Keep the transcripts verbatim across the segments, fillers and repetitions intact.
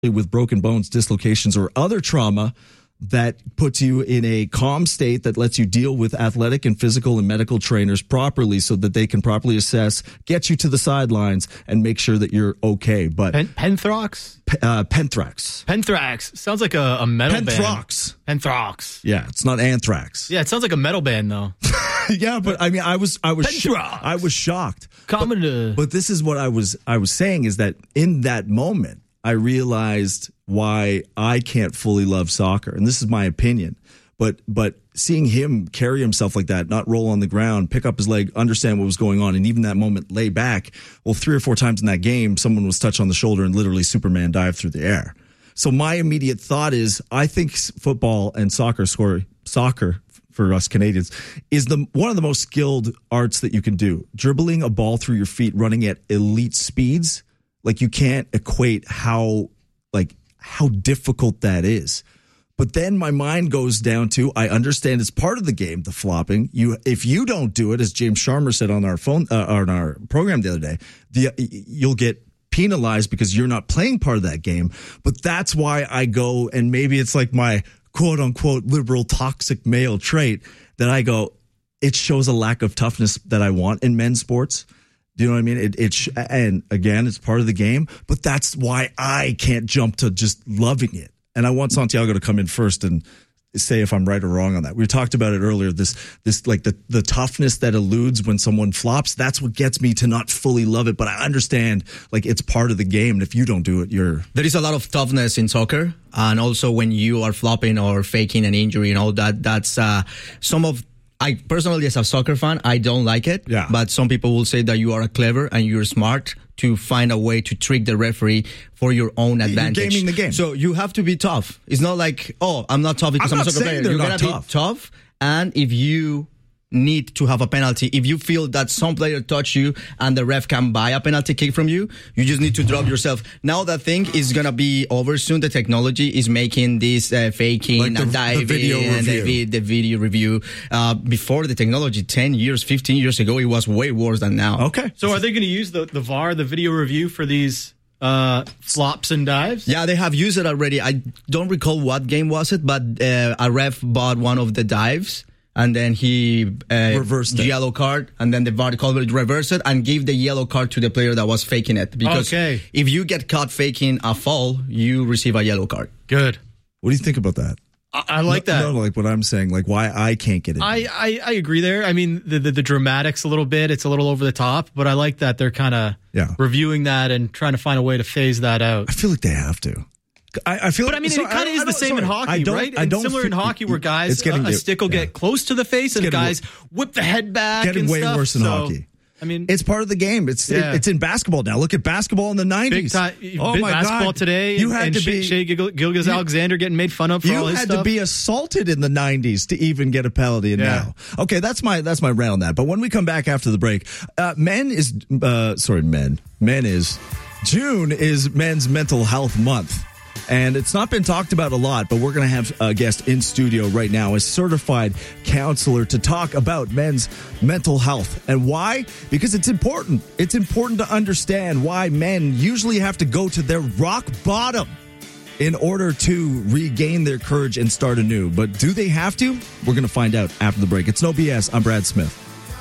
with broken bones, dislocations, or other trauma that puts you in a calm state that lets you deal with athletic and physical and medical trainers properly so that they can properly assess, get you to the sidelines, and make sure that you're okay. But Pen- Penthrox? Uh, Penthrax. Penthrax. Sounds like a, a metal Penthrox. band. Penthrox. Yeah, it's not anthrax. Yeah, it sounds like a metal band, though. Yeah, but I mean, I was, I was, sho- I was shocked. Common but, but this is what I was, I was saying is that in that moment, I realized why I can't fully love soccer. And this is my opinion. But but seeing him carry himself like that, not roll on the ground, pick up his leg, understand what was going on, and even that moment lay back, well, three or four times in that game, someone was touched on the shoulder and literally Superman dived through the air. So my immediate thought is I think football and soccer, sorry, soccer for us Canadians, is the one of the most skilled arts that you can do. Dribbling a ball through your feet, running at elite speeds, like you can't equate how like how difficult that is. But then my mind goes down to, I understand it's part of the game, the flopping. You, if you don't do it, as James Sharmer said on our phone, uh, on our program the other day, the, you'll get penalized because you're not playing part of that game. But that's why I go, and maybe it's like my quote unquote liberal toxic male trait that I go, it shows a lack of toughness that I want in men's sports. Do you know what I mean? It, it sh- and again, it's part of the game, but that's why I can't jump to just loving it. And I want Santiago to come in first and say if I'm right or wrong on that. We talked about it earlier. This, this like the, the toughness that eludes when someone flops. That's what gets me to not fully love it. But I understand like it's part of the game. And if you don't do it, you're. There is a lot of toughness in soccer. And also when you are flopping or faking an injury and all that, that's uh, some of I personally, as a soccer fan, I don't like it. Yeah. But some people will say that you are clever and you're smart to find a way to trick the referee for your own advantage. You're gaming the game. So you have to be tough. It's not like, oh, I'm not tough because I'm I'm, not a soccer saying player. they're You're not gonna tough. be tough. And if you need to have a penalty, if you feel that some player touched you and the ref can buy a penalty kick from you, you just need to drop yourself. Now that thing is gonna be over soon. The technology is making this uh, faking Like the- and the diving video and the, review. vi- the video review. Uh, before the technology, ten years, fifteen years ago, it was way worse than now. Okay. So are they going to use the, the V A R, the video review, for these uh, flops and dives? Yeah, they have used it already. I don't recall what game was it, but uh, a ref bought one of the dives. And then he uh, reversed it. Yellow card, and then the V A R called it, reverse it, and give the yellow card to the player that was faking it. Because Okay. if you get caught faking a foul, you receive a yellow card. Good. What do you think about that? I, I like no, that. No, like what I'm saying, like why I can't get it. I, I, I agree there. I mean, the, the the dramatics a little bit. It's a little over the top, but I like that they're kind of Yeah. reviewing that and trying to find a way to phase that out. I feel like they have to. I, I feel But like, I mean, so it kind I- of I is the don't- same in sorry. hockey, I don't, right? I don't It's similar in feel- hockey where guys, it's getting a, a to- stick will yeah. get close to the face and getting guys whip the head back Getting and way stuff. worse in So, hockey. I mean, It's part of the game. It's Yeah. it, it's in basketball now. Look at basketball in the nineties. big time. Oh big my basketball God. today. You and, had and to Shea, be Shea Gil- Gilgeous-Alexander getting made fun of for You all his had stuff. to be assaulted in the nineties to even get a penalty. And Yeah. now, okay, that's my that's my rant on that. But when we come back after the break, uh, men is uh, sorry, men, men is June is Men's Mental Health Month. And it's not been talked about a lot, but we're going to have a guest in studio right now, a certified counselor, to talk about men's mental health. And why? Because it's important. It's important to understand why men usually have to go to their rock bottom in order to regain their courage and start anew. But do they have to? We're going to find out after the break. It's No B S. I'm Brad Smith.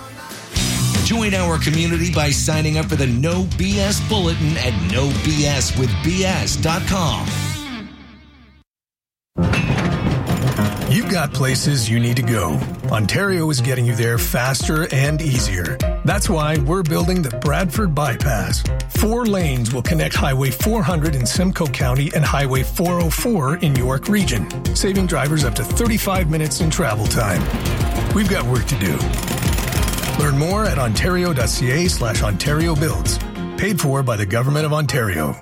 Join our community by signing up for the No B S Bulletin at no b s with b s dot com. You've got places you need to go. Ontario is getting you there faster and easier. That's why we're building the Bradford Bypass. Four lanes will connect Highway four hundred in Simcoe County and Highway four oh four in York Region, saving drivers up to thirty-five minutes in travel time. We've got work to do. Learn more at ontario.ca slash Ontario Builds. Paid for by the Government of Ontario.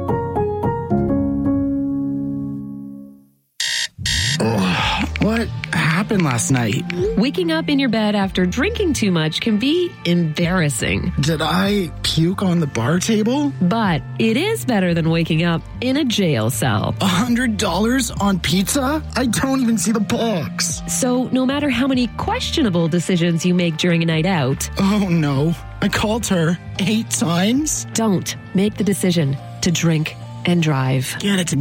What happened last night? Waking up in your bed after drinking too much can be embarrassing. Did I puke on the bar table? But it is better than waking up in a jail cell. A hundred dollars on pizza? I don't even see the box. So no matter how many questionable decisions you make during a night out, Oh no, I called her eight times. don't make the decision to drink and drive. Get it together.